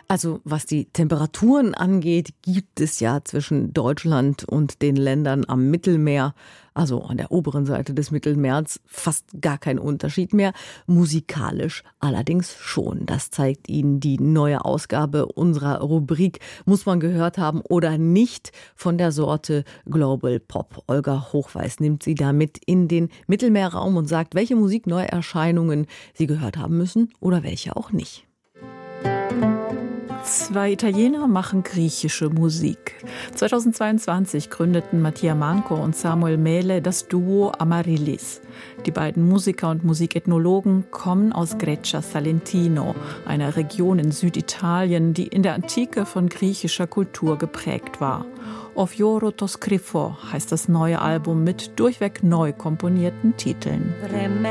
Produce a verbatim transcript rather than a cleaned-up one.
Also was die Temperaturen angeht, gibt es ja zwischen Deutschland und den Ländern am Mittelmeer, also an der oberen Seite des Mittelmeers, fast gar keinen Unterschied mehr. Musikalisch allerdings schon. Das zeigt Ihnen die neue Ausgabe unserer Rubrik Muss man gehört haben oder nicht von der Sorte Global Pop. Olga Hochweiß nimmt Sie damit in den Mittelmeerraum und sagt, welche Musikneuerscheinungen Sie gehört haben müssen oder welche auch nicht. Zwei Italiener machen griechische Musik. zweitausendzweiundzwanzig gründeten Mattia Manco und Samuel Mele das Duo Amaryllis. Die beiden Musiker und Musikethnologen kommen aus Greccia Salentino, einer Region in Süditalien, die in der Antike von griechischer Kultur geprägt war. O Fiore to Scriffo heißt das neue Album mit durchweg neu komponierten Titeln.